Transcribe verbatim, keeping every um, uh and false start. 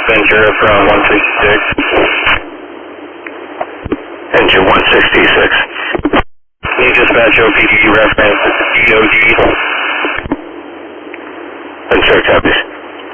Ventura from one sixty-six. Engine one sixty-six. Need dispatch O P D reference D O D. Ventura copies.